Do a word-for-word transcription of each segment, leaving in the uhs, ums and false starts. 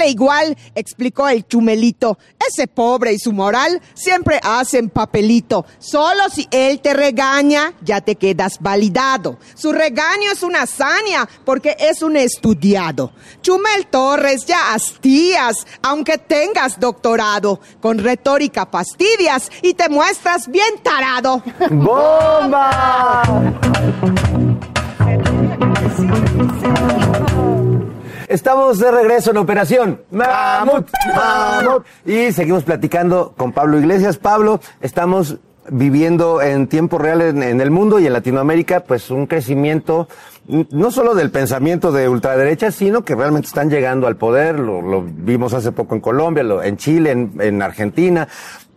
sigue igual, explicó el Chumelito. Ese pobre y su moral siempre hacen papelito. Solo si él te regaña, ya te quedas validado. Su regaño es una hazaña, porque es un estudiado. Chumel Torres, ya hastías, aunque tengas doctorado. Con retórica fastidias y te muestras bien tarado. ¡Bomba! Estamos de regreso en Operación Mamut, Mamut, y seguimos platicando con Pablo Iglesias. Pablo, estamos viviendo en tiempo real en, en el mundo y en Latinoamérica, pues un crecimiento no solo del pensamiento de ultraderecha, sino que realmente están llegando al poder. Lo, lo vimos hace poco en Colombia, lo, en Chile, en, en Argentina.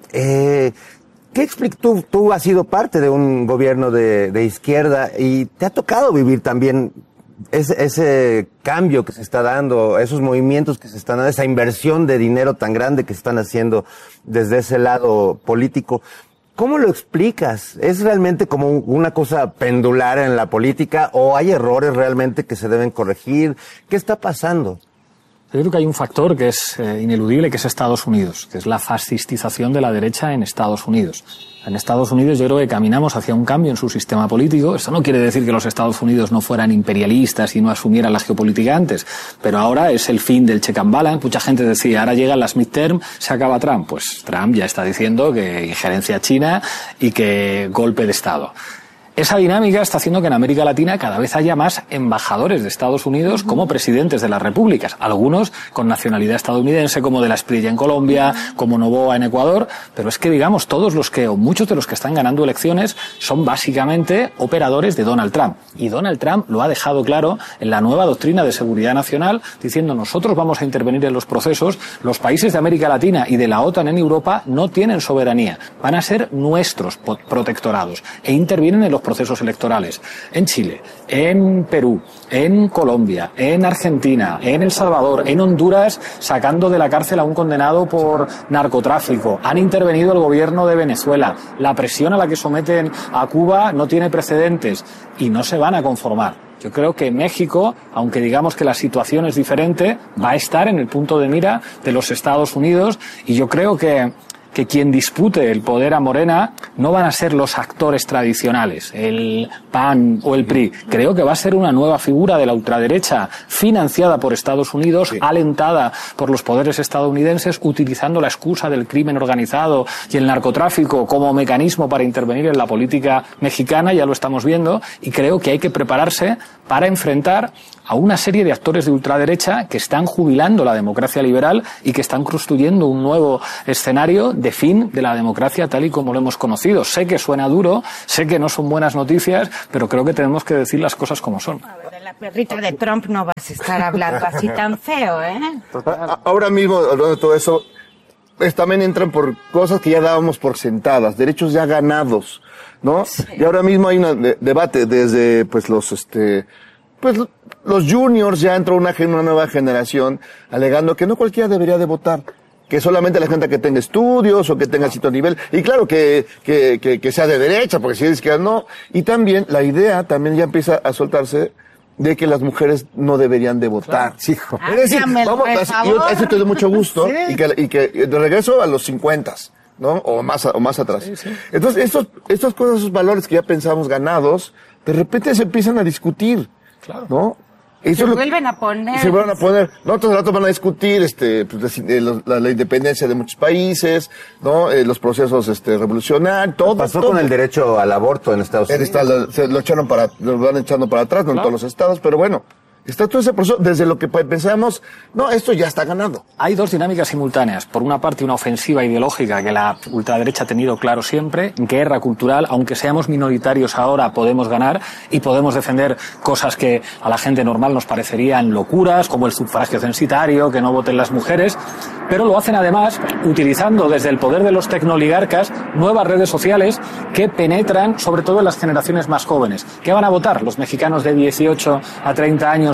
Eh, ¿Qué explicas? Tú, tú has sido parte de un gobierno de, de izquierda y te ha tocado vivir también ese, ese cambio que se está dando, esos movimientos que se están dando, esa inversión de dinero tan grande que se están haciendo desde ese lado político. ¿Cómo lo explicas? ¿Es realmente como una cosa pendular en la política o hay errores realmente que se deben corregir? ¿Qué está pasando? Yo creo que hay un factor que es eh, ineludible, que es Estados Unidos, que es la fascistización de la derecha en Estados Unidos. En Estados Unidos yo creo que caminamos hacia un cambio en su sistema político. Esto no quiere decir que los Estados Unidos no fueran imperialistas y no asumieran la geopolítica antes, pero ahora es el fin del check and balance. Mucha gente decía, ahora llegan las midterm, se acaba Trump. Pues Trump ya está diciendo que injerencia china y que golpe de Estado. Esa dinámica está haciendo que en América Latina cada vez haya más embajadores de Estados Unidos como presidentes de las repúblicas. Algunos con nacionalidad estadounidense, como de la Espriella en Colombia, como Noboa en Ecuador. Pero es que, digamos, todos los que, o muchos de los que están ganando elecciones son básicamente operadores de Donald Trump. Y Donald Trump lo ha dejado claro en la nueva doctrina de seguridad nacional, diciendo nosotros vamos a intervenir en los procesos. Los países de América Latina y de la OTAN en Europa no tienen soberanía. Van a ser nuestros protectorados e intervienen en los procesos electorales en Chile, en Perú, en Colombia, en Argentina, en El Salvador, en Honduras, sacando de la cárcel a un condenado por narcotráfico. Han intervenido el gobierno de Venezuela. La presión a la que someten a Cuba no tiene precedentes y no se van a conformar. Yo creo que México, aunque digamos que la situación es diferente, va a estar en el punto de mira de los Estados Unidos y yo creo que que quien dispute el poder a Morena no van a ser los actores tradicionales, el P A N o el P R I. Creo que va a ser una nueva figura de la ultraderecha financiada por Estados Unidos, sí, alentada por los poderes estadounidenses, utilizando la excusa del crimen organizado y el narcotráfico como mecanismo para intervenir en la política mexicana, ya lo estamos viendo, y creo que hay que prepararse para enfrentar a una serie de actores de ultraderecha que están jubilando la democracia liberal y que están construyendo un nuevo escenario de fin de la democracia tal y como lo hemos conocido. Sé que suena duro, sé que no son buenas noticias, pero creo que tenemos que decir las cosas como son. A ver, de la perrita de Trump no vas a estar hablando así tan feo, ¿eh? Ahora mismo, hablando de todo eso, pues también entran por cosas que ya dábamos por sentadas, derechos ya ganados, ¿no? Sí. Y ahora mismo hay un de- debate desde, pues, los, este, pues, los juniors, ya entró una, una nueva generación alegando que no cualquiera debería de votar, que solamente la gente que tenga estudios o que tenga cierto nivel, y claro, que, que, que, que sea de derecha, porque si es que no, y también la idea también ya empieza a soltarse de que las mujeres no deberían de votar. Sí, es decir, vamos, yo, eso te doy mucho gusto, sí, y que, y que de regreso a los cincuentas, ¿no? O más, o más atrás. Sí, sí. Entonces, estos, estas cosas, esos valores que ya pensamos ganados, de repente se empiezan a discutir, claro, ¿no? Eso se lo, vuelven a poner. Se vuelven a poner. No, otros ratos van a discutir, este, pues, la, la, la independencia de muchos países, ¿no? Eh, los procesos, este, revolucionarios, todo. Pasó todo. con el derecho al aborto en Estados Unidos. Está, lo, se lo echaron para, lo van echando para atrás, no, claro, en todos los estados, pero bueno. Está todo ese proceso, desde lo que pensamos, no, esto ya está ganado. Hay dos dinámicas simultáneas. Por una parte, una ofensiva ideológica que la ultraderecha ha tenido claro siempre, guerra cultural, aunque seamos minoritarios ahora podemos ganar y podemos defender cosas que a la gente normal nos parecerían locuras, como el sufragio censitario, que no voten las mujeres, pero lo hacen además utilizando desde el poder de los tecnoligarcas nuevas redes sociales que penetran sobre todo en las generaciones más jóvenes. ¿Qué van a votar los mexicanos de dieciocho a treinta años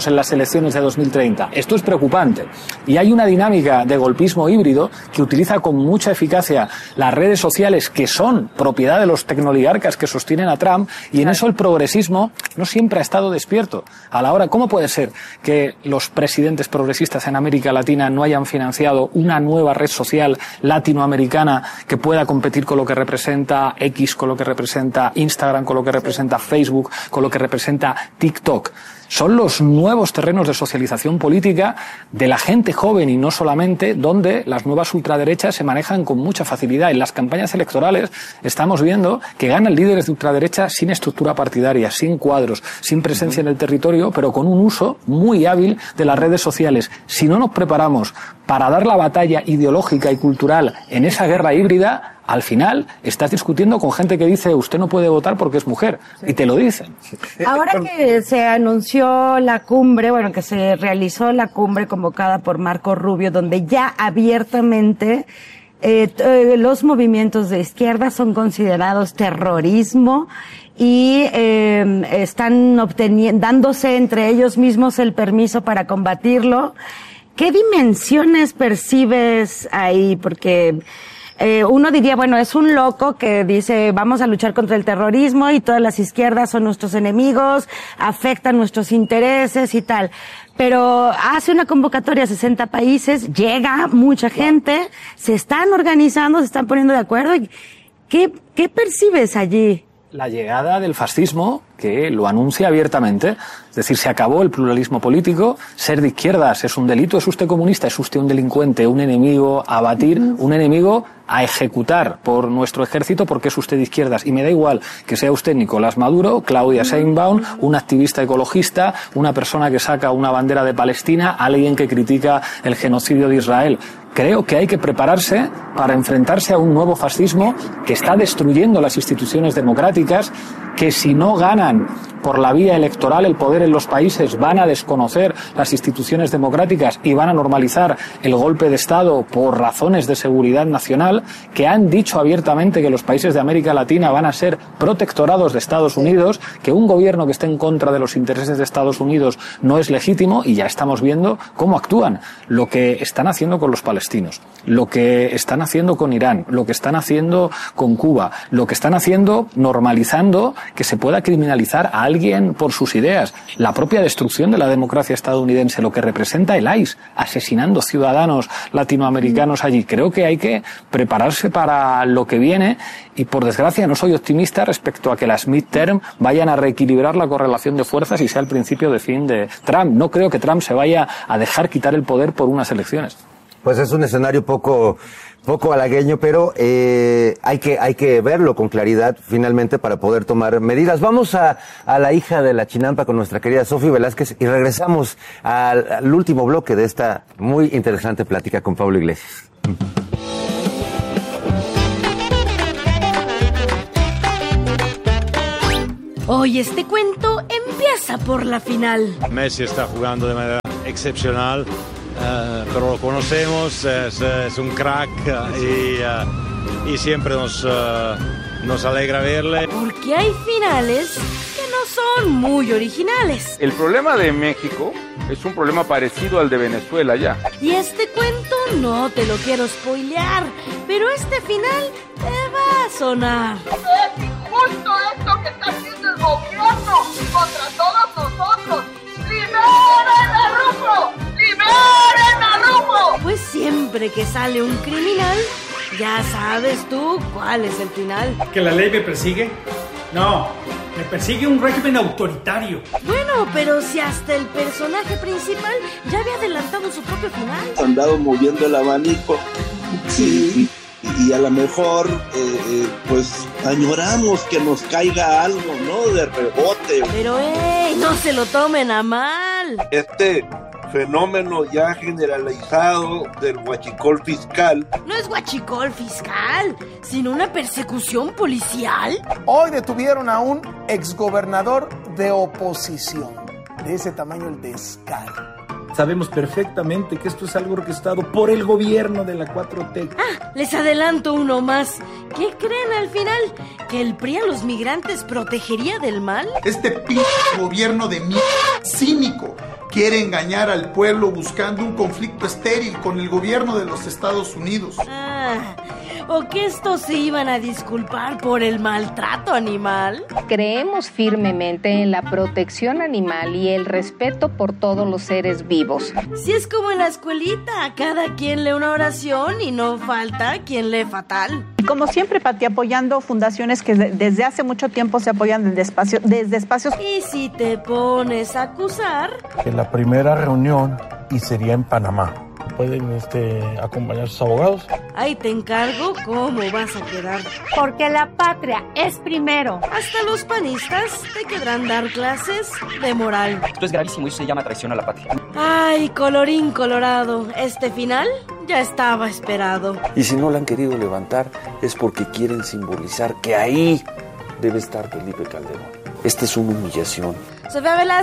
estamos en las elecciones de dos mil treinta. Esto es preocupante. Y hay una dinámica de golpismo híbrido que utiliza con mucha eficacia las redes sociales, que son propiedad de los tecnoligarcas que sostienen a Trump, y en eso el progresismo no siempre ha estado despierto. A la hora, ¿cómo puede ser que los presidentes progresistas en América Latina no hayan financiado una nueva red social latinoamericana que pueda competir con lo que representa X, con lo que representa Instagram, con lo que representa Facebook, con lo que representa TikTok? Son los nuevos terrenos de socialización política de la gente joven, y no solamente, donde las nuevas ultraderechas se manejan con mucha facilidad. En las campañas electorales estamos viendo que ganan líderes de ultraderecha sin estructura partidaria, sin cuadros, sin presencia en el territorio, pero con un uso muy hábil de las redes sociales. Si no nos preparamos para dar la batalla ideológica y cultural en esa guerra híbrida, al final estás discutiendo con gente que dice usted no puede votar porque es mujer, y te lo dicen. Ahora que se anunció la cumbre, bueno, que se realizó la cumbre convocada por Marco Rubio, donde ya abiertamente eh, eh, los movimientos de izquierda son considerados terrorismo y eh, están obteniendo, dándose entre ellos mismos el permiso para combatirlo, ¿qué dimensiones percibes ahí? Porque Eh, uno diría, bueno, es un loco que dice vamos a luchar contra el terrorismo y todas las izquierdas son nuestros enemigos, afectan nuestros intereses y tal. Pero hace una convocatoria a sesenta países, llega mucha gente, se están organizando, se están poniendo de acuerdo. ¿Qué, qué percibes allí? La llegada del fascismo, que lo anuncia abiertamente. Es decir, se acabó el pluralismo político, ser de izquierdas es un delito, es usted comunista, es usted un delincuente, un enemigo a abatir, un enemigo a ejecutar por nuestro ejército porque es usted de izquierdas. Y me da igual que sea usted Nicolás Maduro, Claudia Sheinbaum, un activista ecologista, una persona que saca una bandera de Palestina, alguien que critica el genocidio de Israel. Creo que hay que prepararse para enfrentarse a un nuevo fascismo que está destruyendo las instituciones democráticas, que si no ganan por la vía electoral el poder en los países van a desconocer las instituciones democráticas y van a normalizar el golpe de Estado por razones de seguridad nacional, que han dicho abiertamente que los países de América Latina van a ser protectorados de Estados Unidos, que un gobierno que esté en contra de los intereses de Estados Unidos no es legítimo, y ya estamos viendo cómo actúan. Lo que están haciendo con los palestinos, lo que están haciendo con Irán, lo que están haciendo con Cuba, lo que están haciendo normalizando que se pueda criminalizar a alguien por sus ideas, la propia destrucción de la democracia estadounidense, lo que representa el I C E, asesinando ciudadanos latinoamericanos allí. Creo que hay que prepararse para lo que viene, y por desgracia no soy optimista respecto a que las midterm vayan a reequilibrar la correlación de fuerzas y sea el principio de fin de Trump. No creo que Trump se vaya a dejar quitar el poder por unas elecciones. Pues es un escenario poco poco halagüeño, pero eh, hay que hay que verlo con claridad finalmente para poder tomar medidas. Vamos a, a la hija de la chinampa con nuestra querida Sofi Velázquez y regresamos al, al último bloque de esta muy interesante plática con Pablo Iglesias. Hoy este cuento empieza por la final. Messi está jugando de manera excepcional. Uh, pero lo conocemos, es, es un crack y, uh, y siempre nos, uh, nos alegra verle. Porque hay finales que no son muy originales. El problema de México es un problema parecido al de Venezuela ya. Y este cuento no te lo quiero spoilear, pero este final te va a sonar. Es injusto esto que está haciendo el gobierno contra todos nosotros. ¡Liberen a Rufo! ¡Liberen a Rufo! Pues siempre que sale un criminal, ya sabes tú cuál es el final. ¿Que la ley me persigue? No, me persigue un régimen autoritario. Bueno, pero si hasta el personaje principal ya había adelantado su propio final. Andado moviendo el abanico. Sí. Y a lo mejor, eh, eh, pues, añoramos que nos caiga algo, ¿no? De rebote. Pero, ¡ey! No se lo tomen a mal. Este fenómeno ya generalizado del huachicol fiscal. No es huachicol fiscal, sino una persecución policial. Hoy detuvieron a un exgobernador de oposición. De ese tamaño el descaro. Sabemos perfectamente que esto es algo orquestado por el gobierno de la cuatro T. Ah, les adelanto uno más. ¿Qué creen al final? ¿Que el P R I a los migrantes protegería del mal? Este pinche gobierno de mierda cínico quiere engañar al pueblo buscando un conflicto estéril con el gobierno de los Estados Unidos. Ah, ¿o que estos se iban a disculpar por el maltrato animal? Creemos firmemente en la protección animal y el respeto por todos los seres vivos. Si es como en la escuelita, cada quien lee una oración y no falta quien lee fatal. Y como siempre, Pati, apoyando fundaciones que desde hace mucho tiempo se apoyan desde, espacio, desde espacios. Y si te pones a acusar... En la primera reunión, y sería en Panamá. ¿Pueden este, acompañar a sus abogados? Ahí te encargo cómo vas a quedar. Porque la patria es primero. Hasta los panistas te querrán dar clases de moral. Esto es gravísimo y se llama traición a la patria. Ay, colorín colorado, este final ya estaba esperado. Y si no la han querido levantar es porque quieren simbolizar que ahí debe estar Felipe Calderón. Esta es una humillación. Sofía Velasco.